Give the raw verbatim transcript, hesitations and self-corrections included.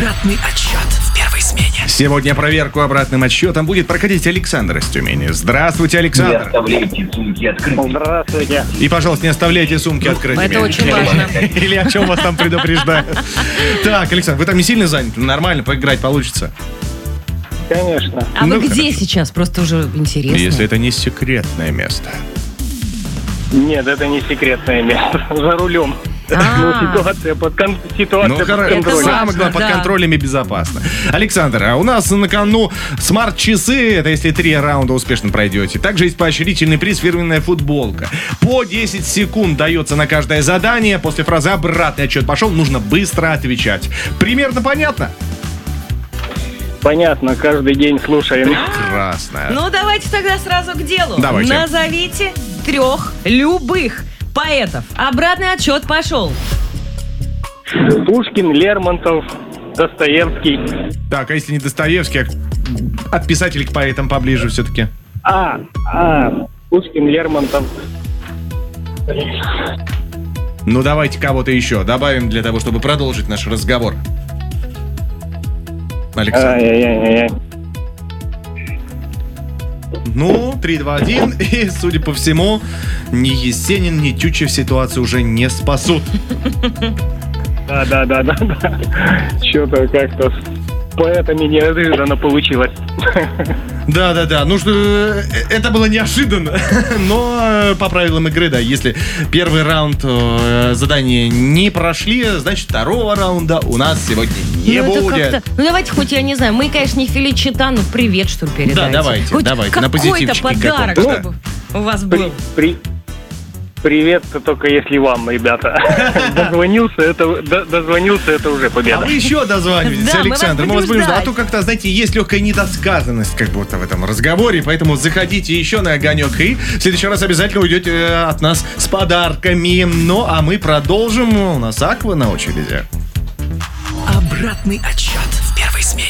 Обратный отсчет в первой смене. Сегодня проверку обратным отсчетом будет проходить Александр из Тюмени. Здравствуйте, Александр. Не оставляйте сумки открытыми. Здравствуйте. И, пожалуйста, не оставляйте сумки открытыми. Это очень важно. Или о чем вас там предупреждают. Так, Александр, вы там не сильно заняты? Нормально, поиграть получится? Конечно. А Ну, вы где хорошо. сейчас? Просто уже интересно. Если это не секретное место. Нет, это не секретное место. За рулем. А. Ну, ситуация под, кон... ситуация Ну, под хорошо. контролем. Самое важно, главное, под да. контролем и безопасно. Александр, а у нас на кону смарт-часы. Это если три раунда успешно пройдете. Также есть поощрительный приз — фирменная футболка. По десять секунд дается на каждое задание. После фразы «обратный отчет пошел» нужно быстро отвечать. Примерно понятно? Понятно, каждый день слушаем. Прекрасно. Ну, давайте тогда сразу к делу. Давайте. Назовите трех любых поэтов. Обратный отсчет пошел. Пушкин, Лермонтов, Достоевский. Так, а если не Достоевский, а от писателей к поэтам поближе все-таки? А, а, Пушкин, Лермонтов. Ну, давайте кого-то еще добавим для того, чтобы продолжить наш разговор. Александр. Ай-яй-яй-яй. Ну, три, два, один. И, судя по всему, ни Есенин, ни Тютчев ситуацию уже не спасут. Да, да, да, да, да. Что-то как-то с поэтами неожиданно получилось. Да-да-да, ну что, э, это было неожиданно, но э, по правилам игры, да, если первый раунд э, задания не прошли, значит, второго раунда у нас сегодня не ну, это будет. как-то- Ну, давайте хоть, я не знаю, мы, конечно, не Феличита, но привет, что ли, передайте. Да, давайте, Хоть давайте, на какой-то позитивчике подарок, каком-то. чтобы у вас При, был. при- привет, только если вам, ребята. Дозвонился, это, до- дозвонился, это уже А победа. вы еще дозваниваетесь, Да, мы Александр. вас Мы вас будем будем ждать. А ждать. то как-то, знаете, есть легкая недосказанность как будто в этом разговоре, поэтому заходите еще на огонек и в следующий раз обязательно уйдете э, от нас с подарками. Ну, а мы продолжим. У нас Аква на очереди. Обратный отсчет.